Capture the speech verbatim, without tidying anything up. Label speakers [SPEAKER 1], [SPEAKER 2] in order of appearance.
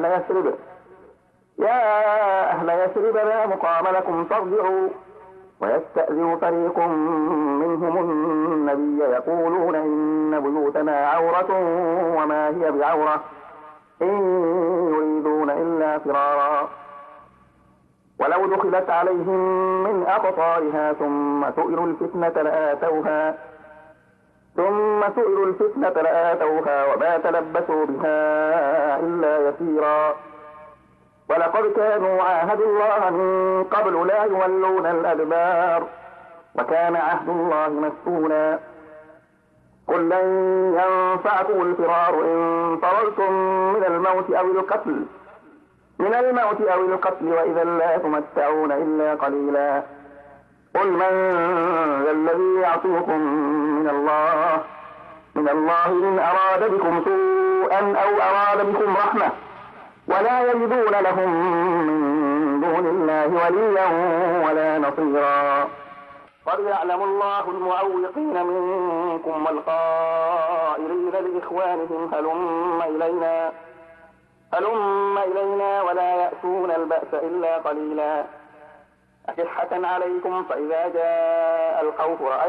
[SPEAKER 1] أهل يثرب يا أهل يثرب لا مقام لكم فارجعوا ويستأذن فريق منهم النبي يقولون إن بيوتنا عورة وما هي بعورة إن يريدون إلا فرارا ولو دخلت عليهم من أقطارها ثم سئلوا الفتنة لآتوها ثم سئلوا الفتنة لآتوها وما تلبسوا بها إلا يسيرا ولقد كانوا عاهدوا الله من قبل لا يولون الأدبار وكان عهد الله مسؤولا قل لن ينفعكم الفرار إن فررتم من الموت أو القتل من الموت أو القتل وإذا لا تمتعون إلا قليلا قل من ذا الذي يعصيكم من الله من الله إن أراد بكم سوءا أو أراد بكم رحمة ولا يجدون لهم من دون الله وليا ولا نصيرا قد يعلم الله المعوقين منكم والقائلين لإخوانهم هلم إلينا هلم إلينا ولا يأتون البأس إلا قليلا أشحة عليكم فإذا جاء الخوف رأيتم